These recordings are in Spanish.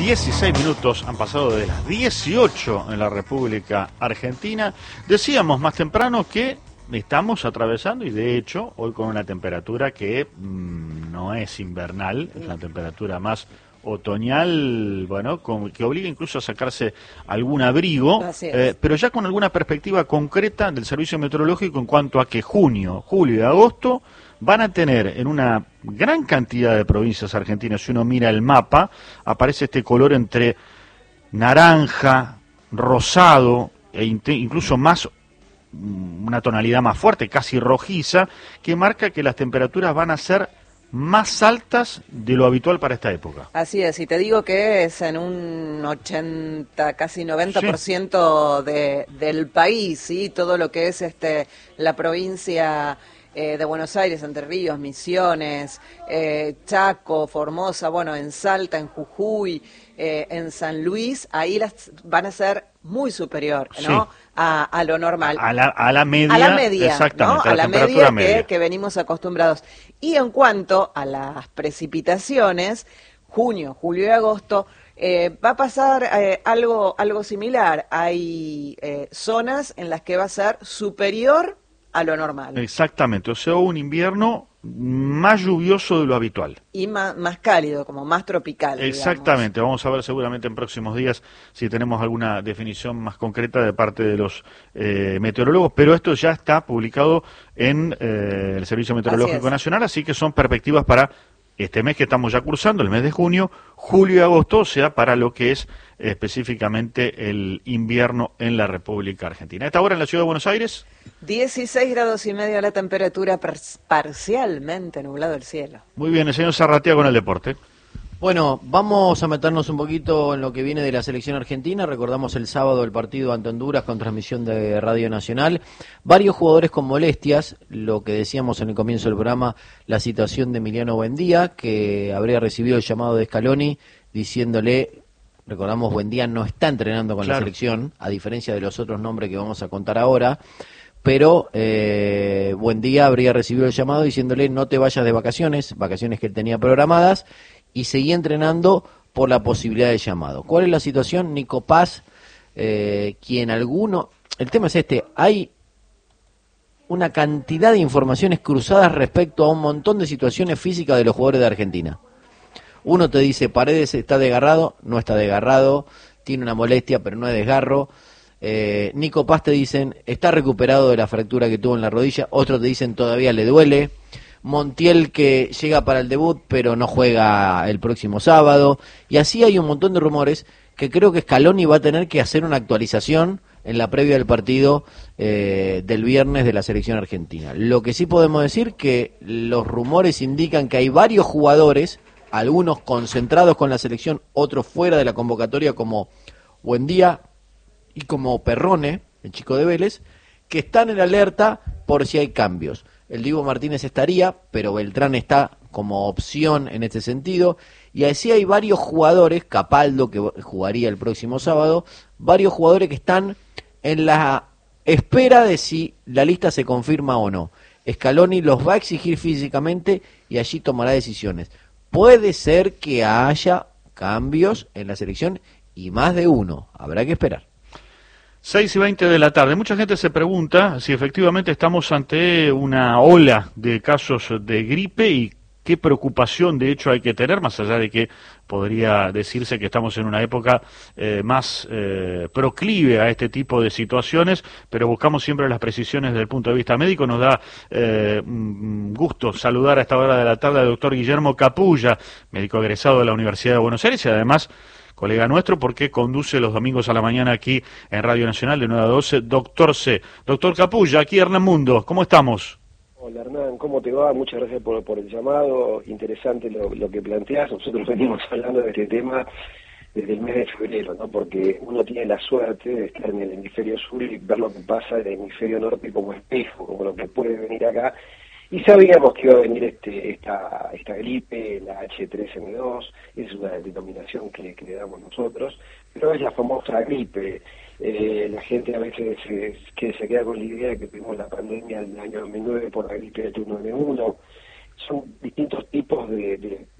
16 minutos han pasado de las 18 en la República Argentina. Decíamos más temprano que estamos atravesando, y de hecho, hoy con una temperatura que no es invernal, es una temperatura más otoñal, bueno, que obliga incluso a sacarse algún abrigo, pero ya con alguna perspectiva concreta del Servicio Meteorológico en cuanto a que junio, julio y agosto van a tener en una gran cantidad de provincias argentinas, si uno mira el mapa, aparece este color entre naranja, rosado e incluso más, una tonalidad más fuerte, casi rojiza, que marca que las temperaturas van a ser más altas de lo habitual para esta época. Así es, y te digo que es en un 80, casi 90% del país, ¿sí? Todo lo que es la provincia de Buenos Aires, Entre Ríos, Misiones, Chaco, Formosa, bueno, en Salta, en Jujuy, en San Luis, ahí las van a ser muy superior, ¿no? Sí. A lo normal. A la media, exactamente, ¿no? A la media que venimos acostumbrados. Y en cuanto a las precipitaciones, junio, julio y agosto, va a pasar algo similar. Hay zonas en las que va a ser superior a lo normal. Exactamente, o sea, un invierno más lluvioso de lo habitual. Y más cálido, como más tropical. Exactamente, digamos. vamos a ver seguramente en próximos días si tenemos alguna definición más concreta de parte de los meteorólogos, pero esto ya está publicado en el Servicio Meteorológico Nacional, así que son perspectivas para este mes que estamos ya cursando, el mes de junio, julio y agosto, o sea, para lo que es específicamente el invierno en la República Argentina. A esta hora en la ciudad de Buenos Aires, 16 grados y medio la temperatura, parcialmente nublado el cielo. Muy bien, el señor Zarratea con el deporte. Bueno, vamos a meternos un poquito en lo que viene de la selección argentina. Recordamos el sábado el partido ante Honduras con transmisión de Radio Nacional. Varios jugadores con molestias, lo que decíamos en el comienzo del programa, la situación de Emiliano Buendía, que habría recibido el llamado de Scaloni diciéndole, recordamos, Buendía no está entrenando con la selección, a diferencia de los otros nombres que vamos a contar ahora, pero Buendía habría recibido el llamado diciéndole no te vayas de vacaciones que él tenía programadas, y seguía entrenando por la posibilidad de llamado. ¿Cuál es la situación? Nico Paz, el tema es hay una cantidad de informaciones cruzadas respecto a un montón de situaciones físicas de los jugadores de Argentina. Uno te dice, Paredes está desgarrado, no está desgarrado, tiene una molestia, pero no es desgarro. Nico Paz te dicen, está recuperado de la fractura que tuvo en la rodilla, otros te dicen, todavía le duele. Montiel que llega para el debut pero no juega el próximo sábado, y así hay un montón de rumores que creo que Scaloni va a tener que hacer una actualización en la previa del partido del viernes de la selección argentina. Lo que sí podemos decir que los rumores indican que hay varios jugadores, algunos concentrados con la selección, otros fuera de la convocatoria como Buendía y como Perrone, el chico de Vélez, que están en alerta por si hay cambios. El Dibu Martínez estaría, pero Beltrán está como opción en este sentido. Y así hay varios jugadores, Capaldo que jugaría el próximo sábado, varios jugadores que están en la espera de si la lista se confirma o no. Scaloni los va a exigir físicamente y allí tomará decisiones. Puede ser que haya cambios en la selección y más de uno, habrá que esperar. 6:20 de la tarde. Mucha gente se pregunta si efectivamente estamos ante una ola de casos de gripe y qué preocupación de hecho hay que tener, más allá de que podría decirse que estamos en una época más proclive a este tipo de situaciones, pero buscamos siempre las precisiones desde el punto de vista médico. Nos da gusto saludar a esta hora de la tarde al doctor Guillermo Capulla, médico egresado de la Universidad de Buenos Aires y además colega nuestro porque conduce los domingos a la mañana aquí en Radio Nacional de 9 a 12, Doctor C. Doctor Capulla, aquí Hernán Mundo, ¿cómo estamos? Hola Hernán, ¿cómo te va? Muchas gracias por el llamado, interesante lo que planteás. Nosotros venimos hablando de este tema desde el mes de febrero, ¿no? Porque uno tiene la suerte de estar en el hemisferio sur y ver lo que pasa en el hemisferio norte como espejo, como lo que puede venir acá. Y sabíamos que iba a venir esta gripe, la H3N2, es una denominación que le damos nosotros, pero es la famosa gripe. La gente a veces se queda con la idea de que tuvimos la pandemia en el año 2009 por la gripe del H1N1. Son distintos tipos de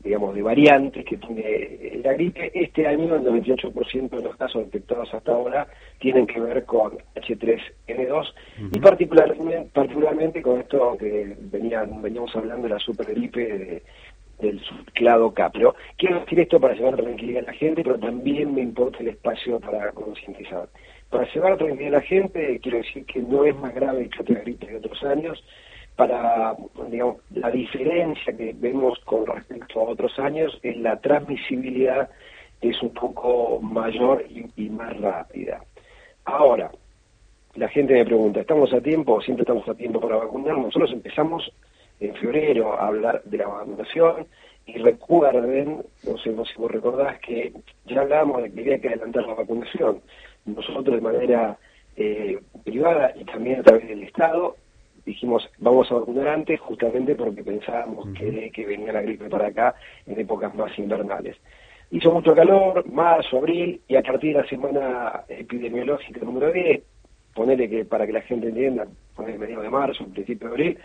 digamos, de variantes que tiene la gripe. Este año el 98% de los casos detectados hasta ahora tienen que ver con H3N2 y particularmente con esto que veníamos hablando de la supergripe del clado K. Pero quiero decir esto para llevar tranquilidad a la gente, pero también me importa el espacio para concientizar. Para llevar tranquilidad a la gente, quiero decir que no es más grave que otra gripe de otros años. Para, digamos, la diferencia que vemos con respecto a otros años es la transmisibilidad, que es un poco mayor y más rápida. Ahora, la gente me pregunta, ¿estamos a tiempo? Siempre estamos a tiempo para vacunarnos. Nosotros empezamos en febrero a hablar de la vacunación y recuerden, no sé si vos recordás, que ya hablábamos de que había que adelantar la vacunación. Nosotros de manera privada y también a través del Estado dijimos, vamos a vacunar antes, justamente porque pensábamos que venía la gripe para acá en épocas más invernales. Hizo mucho calor, marzo, abril, y a partir de la semana epidemiológica número 10, ponele que para que la gente entienda, ponele mediados de marzo, principio de abril,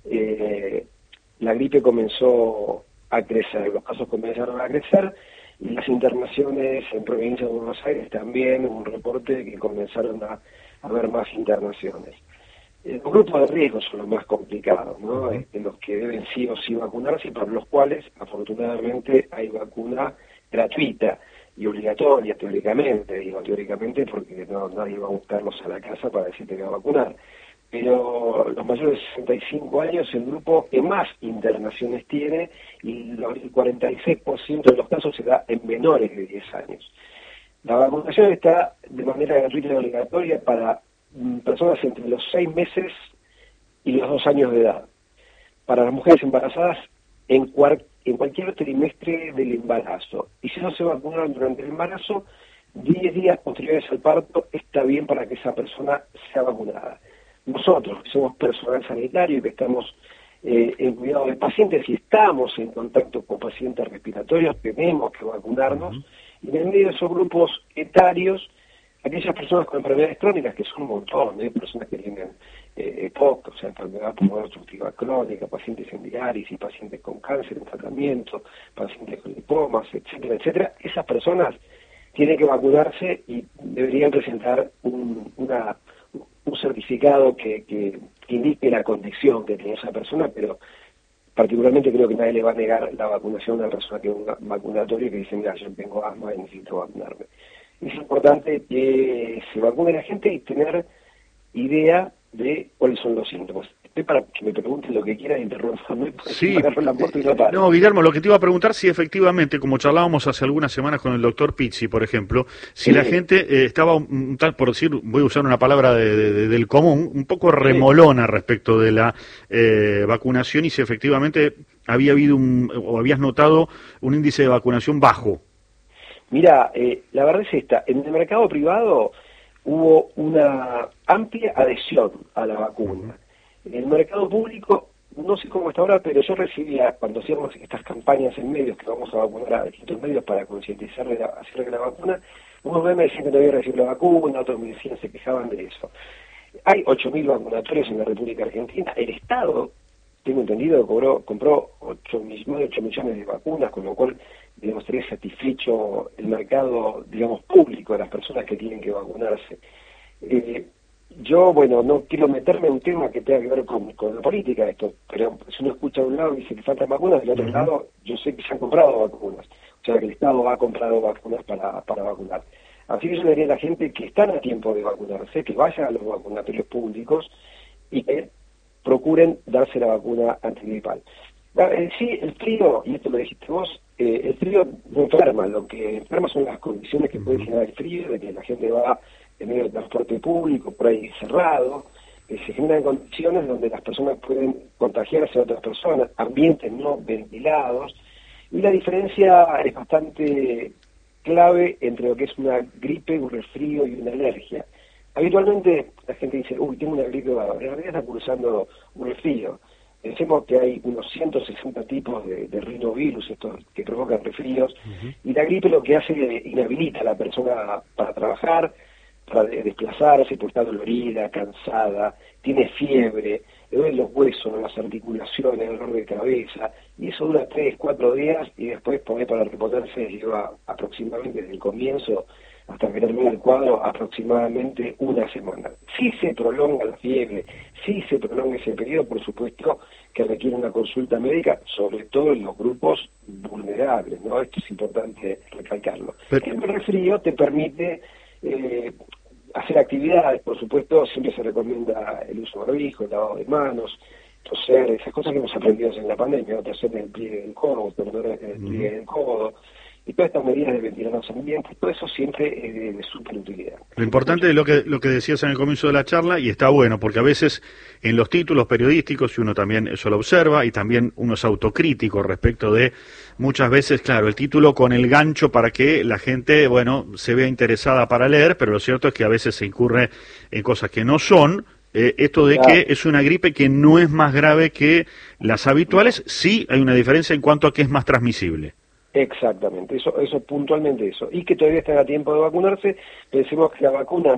la gripe comenzó a crecer, los casos comenzaron a crecer, y las internaciones en provincia de Buenos Aires también, un reporte que comenzaron a haber más internaciones. Los grupos de riesgo son los más complicados, ¿no? Los que deben sí o sí vacunarse, y para los cuales, afortunadamente, hay vacuna gratuita y obligatoria, teóricamente. Digo teóricamente porque nadie va a buscarlos a la casa para decirte que va a vacunar. Pero los mayores de 65 años es el grupo que más internaciones tiene, y el 46% de los casos se da en menores de 10 años. La vacunación está de manera gratuita y obligatoria para personas entre los 6 meses y los 2 años de edad. Para las mujeres embarazadas en cualquier trimestre del embarazo. Y si no se vacunaron durante el embarazo, 10 días posteriores al parto está bien para que esa persona sea vacunada. Nosotros, que somos personal sanitario y que estamos en cuidado de pacientes y estamos en contacto con pacientes respiratorios, tenemos que vacunarnos. Y en el medio de esos grupos etarios, aquellas personas con enfermedades crónicas, que son un montón, personas que tienen EPOC, o sea, enfermedad pulmonar obstructiva crónica, pacientes en diálisis, pacientes con cáncer en tratamiento, pacientes con lipomas, etcétera, etcétera, esas personas tienen que vacunarse y deberían presentar un certificado que indique la condición que tiene esa persona, pero particularmente creo que nadie le va a negar la vacunación a una persona que es un vacunatorio que dice, mira, yo tengo asma y necesito vacunarme. Es importante que se vacune la gente y tener idea de cuáles son los síntomas. Estoy para que me pregunten lo que quieran y interrumpanme, sí. No, Guillermo, lo que te iba a preguntar si efectivamente, como charlábamos hace algunas semanas con el doctor Pizzi, por ejemplo, si la gente estaba, por decir, voy a usar una palabra del común, un poco remolona respecto de la vacunación, y si efectivamente había habido o habías notado un índice de vacunación bajo. Mira, la verdad es esta, en el mercado privado hubo una amplia adhesión a la vacuna. En el mercado público, no sé cómo está ahora, pero yo recibía, cuando hacíamos estas campañas en medios, que vamos a vacunar a distintos medios para concientizar acerca de la vacuna, unos me decían que no había recibido la vacuna, otros me decían, se quejaban de eso. Hay 8.000 vacunatorios en la República Argentina, el Estado, tengo entendido, compró más de 8 millones de vacunas, con lo cual debemos tener satisfecho el mercado, digamos, público de las personas que tienen que vacunarse. Yo, bueno, no quiero meterme en un tema que tenga que ver con la política esto, pero si uno escucha de un lado y dice que faltan vacunas, del otro lado yo sé que se han comprado vacunas, o sea que el Estado ha comprado vacunas para vacunar. Así que yo le diría a la gente que están a tiempo de vacunarse, que vayan a los vacunatorios públicos y que procuren darse la vacuna antigripal. Sí, el frío, y esto lo dijiste vos, el frío no enferma, lo que enferma son las condiciones que puede generar el frío, de que la gente va en medio de transporte público, por ahí cerrado, se generan condiciones donde las personas pueden contagiarse a otras personas, ambientes no ventilados, y la diferencia es bastante clave entre lo que es una gripe, un resfrío y una alergia. Habitualmente la gente dice, uy, tengo una gripe bárbara, en realidad está cursando un resfrío. Pensemos que hay unos 160 tipos de rinovirus, estos que provocan resfríos, y la gripe lo que hace es inhabilita a la persona para trabajar, para desplazarse, porque está dolorida, cansada, tiene fiebre, le duelen los huesos, las articulaciones, el dolor de cabeza, y eso dura 3, 4 días, y después para reponerse lleva aproximadamente desde el comienzo hasta que termine el cuadro aproximadamente una semana. Si se prolonga la fiebre, si se prolonga ese periodo, por supuesto que requiere una consulta médica, sobre todo en los grupos vulnerables, ¿no? Esto es importante recalcarlo. El resfrío te permite hacer actividades, por supuesto, siempre se recomienda el uso de barbijo, el lavado de manos, toser, esas cosas que hemos aprendido en la pandemia, ¿no? Toser en el pliegue del codo, torcer en el pliegue del codo, y todas estas medidas de ventilar los ambientes, todo eso siempre es de súper utilidad. Lo importante es lo que decías en el comienzo de la charla, y está bueno, porque a veces en los títulos periodísticos, y uno también eso lo observa, y también uno es autocrítico respecto de, muchas veces, claro, el título con el gancho para que la gente, bueno, se vea interesada para leer, pero lo cierto es que a veces se incurre en cosas que no son. Esto de que es una gripe que no es más grave que las habituales, sí hay una diferencia en cuanto a que es más transmisible. Exactamente, eso puntualmente eso. Y que todavía están a tiempo de vacunarse. Pensemos que la vacuna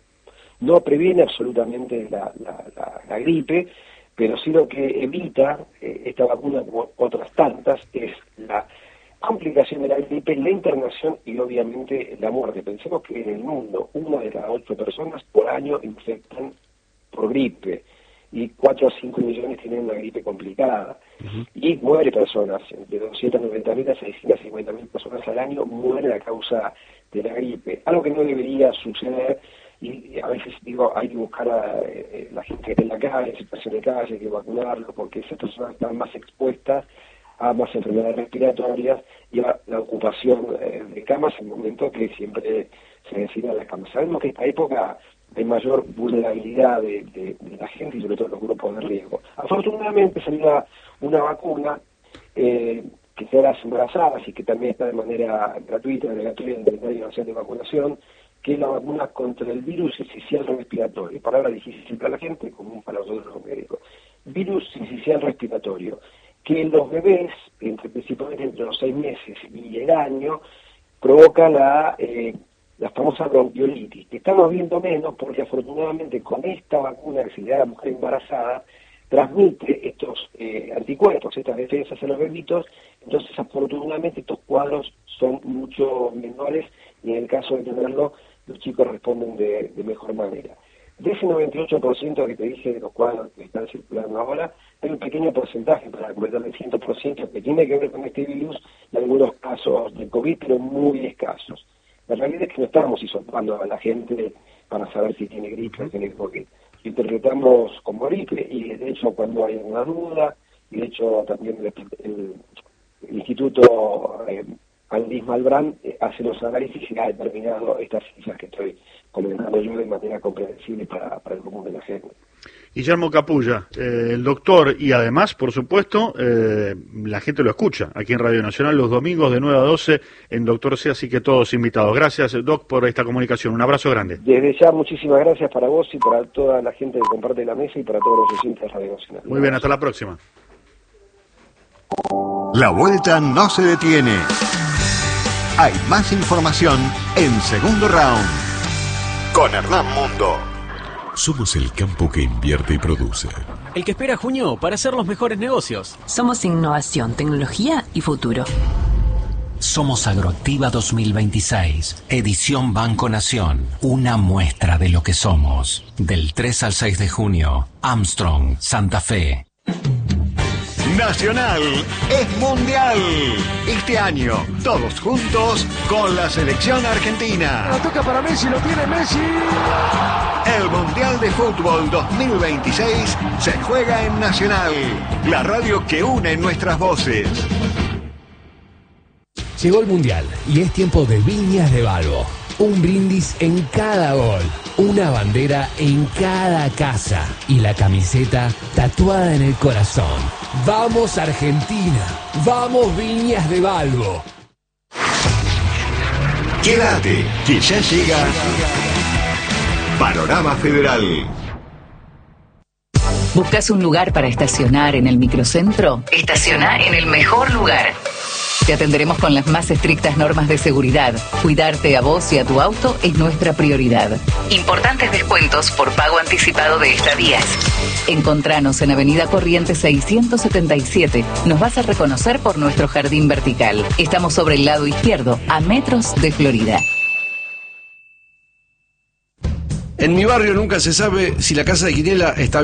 no previene absolutamente la gripe, pero sí lo que evita esta vacuna, como otras tantas, es la complicación de la gripe, la internación y obviamente la muerte. Pensemos que en el mundo 1 de cada 8 personas por año infectan por gripe, y 4 a 5 millones tienen una gripe complicada, y muere personas, de 290.000 a 650.000 personas al año mueren a causa de la gripe, algo que no debería suceder, y a veces digo, hay que buscar a la gente que está en la calle, en situación de calle, hay que vacunarlo, porque esas personas están más expuestas a más enfermedades respiratorias y a la ocupación de camas en el momento que siempre se necesitan las camas. Sabemos que esta época hay mayor vulnerabilidad de la gente y sobre todo los grupos de riesgo. Afortunadamente salió una vacuna que se da a las embarazadas y que también está de manera gratuita, obligatoria en el calendario nacional de vacunación, que es la vacuna contra el virus sincicial respiratorio. Palabra difícil para la gente, común para nosotros los médicos. Virus sincicial respiratorio, que en los bebés, principalmente entre los 6 meses y el año, provoca la famosa bronquiolitis, que estamos viendo menos porque afortunadamente con esta vacuna que se le da a la mujer embarazada, transmite estos anticuerpos, estas defensas a los bebitos, entonces afortunadamente estos cuadros son mucho menores y en el caso de tenerlo, los chicos responden de mejor manera. De ese 98% que te dije de los cuadros que están circulando ahora, hay un pequeño porcentaje, para completar el 100%, que tiene que ver con este virus, en algunos casos de COVID, pero muy escasos. La realidad es que no estamos hisopando a la gente para saber si tiene gripe o tiene COVID. Lo interpretamos como gripe y de hecho cuando hay alguna duda, y de hecho también el Instituto Andrés Malbrán hace los análisis y ha determinado estas cifras que estoy comentando yo de manera comprensible para el común de la gente. Guillermo Capulla, el doctor, y además, por supuesto, la gente lo escucha aquí en Radio Nacional los domingos de 9 a 12 en Doctor C, así que todos invitados. Gracias, Doc, por esta comunicación. Un abrazo grande. Desde ya, muchísimas gracias para vos y para toda la gente que comparte la mesa y para todos los oyentes de Radio Nacional. Muy bien, hasta la próxima. La vuelta no se detiene. Hay más información en Segundo Round con Hernán Mundo. Somos el campo que invierte y produce. El que espera junio para hacer los mejores negocios. Somos innovación, tecnología y futuro. Somos Agroactiva 2026, edición Banco Nación. Una muestra de lo que somos. Del 3 al 6 de junio, Armstrong, Santa Fe. Nacional es mundial. Este año, todos juntos con la selección argentina. La toca para Messi, lo tiene Messi. El Mundial de Fútbol 2026 se juega en Nacional, la radio que une nuestras voces. Llegó el Mundial y es tiempo de Viñas de Balbo. Un brindis en cada gol, una bandera en cada casa y la camiseta tatuada en el corazón. ¡Vamos Argentina! ¡Vamos Viñas de Balbo! Quédate, que ya llega Panorama Federal. ¿Buscas un lugar para estacionar en el microcentro? Estaciona en el mejor lugar. Te atenderemos con las más estrictas normas de seguridad. Cuidarte a vos y a tu auto es nuestra prioridad. Importantes descuentos por pago anticipado de estadías. Encontranos en Avenida Corrientes 677. Nos vas a reconocer por nuestro jardín vertical. Estamos sobre el lado izquierdo, a metros de Florida. En mi barrio nunca se sabe si la casa de Quiniela está